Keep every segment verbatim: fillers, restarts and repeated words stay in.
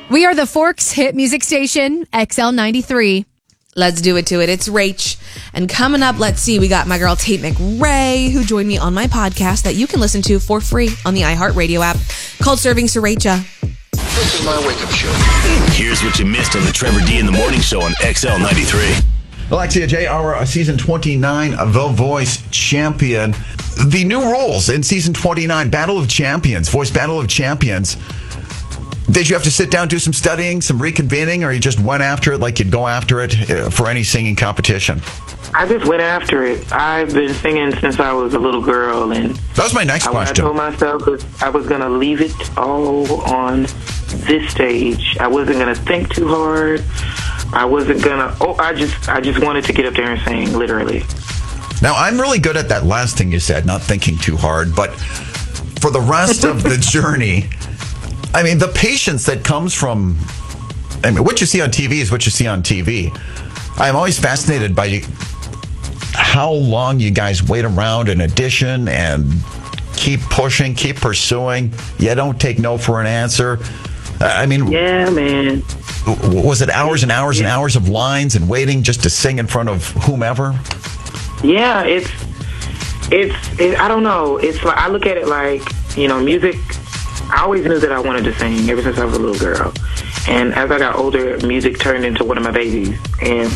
We are the Forks hit music station, X L ninety-three. Let's do it to it. It's Rach. And coming up, let's see, we got my girl Tate McRae, who joined me on my podcast that you can listen to for free on the iHeartRadio app called Serving Sriracha. This is my wake-up show. Here's what you missed on the Trevor D in the Morning Show on X L ninety-three. Alexia J, our season twenty-nine The Voice champion. The new rules in season twenty-nine, Battle of Champions, Voice Battle of Champions. Did you have to sit down, do some studying, some reconvening, or you just went after it like you'd go after it for any singing competition? I just went after it. I've been singing since I was a little girl, and that was my next I, question. I told myself I was going to leave it all on this stage. I wasn't going to think too hard. I wasn't going to. Oh, I just, I just wanted to get up there and sing, literally. Now, I'm really good at that last thing you said, not thinking too hard. But for the rest of the journey, I mean, the patience that comes from, I mean, what you see on T V is what you see on T V. I'm always fascinated by how long you guys wait around an audition and keep pushing, keep pursuing. You don't take no for an answer. I mean, yeah, man. Was it hours and hours and hours of lines and waiting just to sing in front of whomever? Yeah, it's, it's, it, I don't know. It's like, I look at it like, you know, music, I always knew that I wanted to sing ever since I was a little girl. And as I got older, music turned into one of my babies. And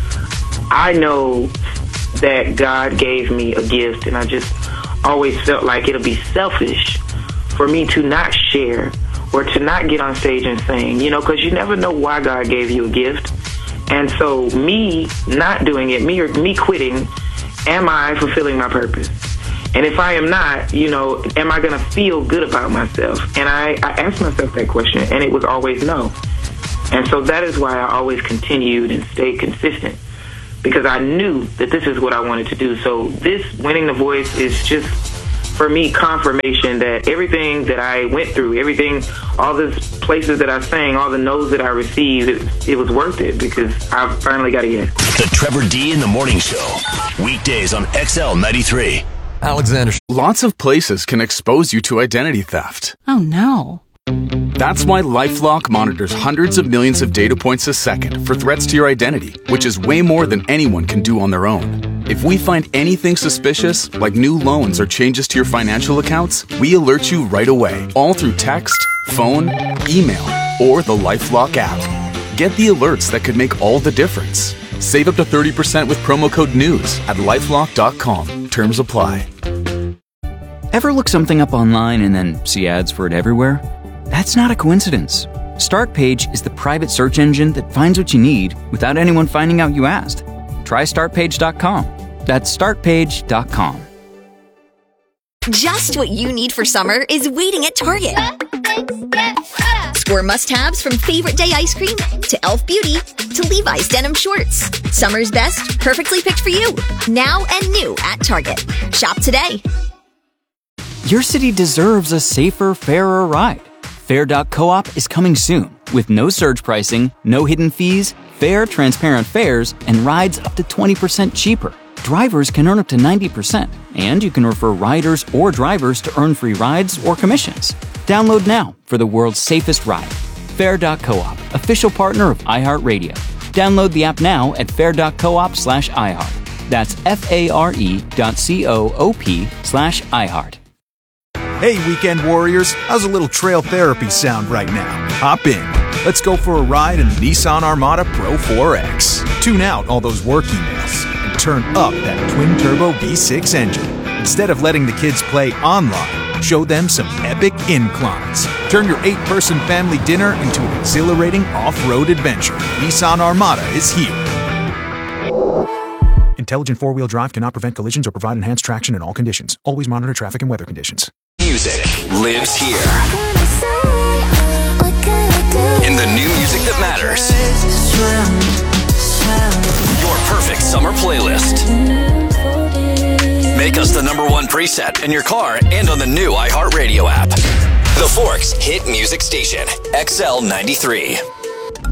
I know that God gave me a gift, and I just always felt like it'll be selfish for me to not share or to not get on stage and sing, you know, because you never know why God gave you a gift. And so me not doing it, me or me quitting, am I fulfilling my purpose? And if I am not, you know, am I going to feel good about myself? And I, I asked myself that question, and it was always no. And so that is why I always continued and stayed consistent, because I knew that this is what I wanted to do. So this winning The Voice is just, for me, confirmation that everything that I went through, everything, all the places that I sang, all the no's that I received, it, it was worth it, because I finally got a yes. The Trevor D in the Morning Show. Weekdays on X L ninety-three. Alexander. Lots of places can expose you to identity theft. Oh, no. That's why LifeLock monitors hundreds of millions of data points a second for threats to your identity, which is way more than anyone can do on their own. If we find anything suspicious, like new loans or changes to your financial accounts, we alert you right away, all through text, phone, email, or the LifeLock app. Get the alerts that could make all the difference. Save up to thirty percent with promo code NEWS at lifelock dot com. Terms apply. Ever look something up online and then see ads for it everywhere? That's not a coincidence. StartPage is the private search engine that finds what you need without anyone finding out you asked. Try start page dot com. That's start page dot com. Just what you need for summer is waiting at Target. Score must-haves from Favorite Day ice cream to Elf Beauty to Levi's denim shorts. Summer's best, perfectly picked for you. Now and new at Target. Shop today. Your city deserves a safer, fairer ride. Fair dot coop is coming soon with no surge pricing, no hidden fees, fair, transparent fares, and rides up to twenty percent cheaper. Drivers can earn up to ninety percent, and you can refer riders or drivers to earn free rides or commissions. Download now for the world's safest ride. Fair dot coop, official partner of iHeartRadio. Download the app now at fair dot coop slash iHeart. That's F-A-R-E dot C-O-O-P slash iHeart. Hey, weekend warriors, how's a little trail therapy sound right now? Hop in. Let's go for a ride in the Nissan Armada Pro four X. Tune out all those work emails and turn up that twin-turbo V six engine. Instead of letting the kids play online, show them some epic inclines. Turn your eight-person family dinner into an exhilarating off-road adventure. Nissan Armada is here. Intelligent four-wheel drive cannot prevent collisions or provide enhanced traction in all conditions. Always monitor traffic and weather conditions. Music lives here. In the new music that matters. Your perfect summer playlist. Make us the number one preset in your car and on the new iHeartRadio app. The Forks Hit Music Station, X L ninety-three.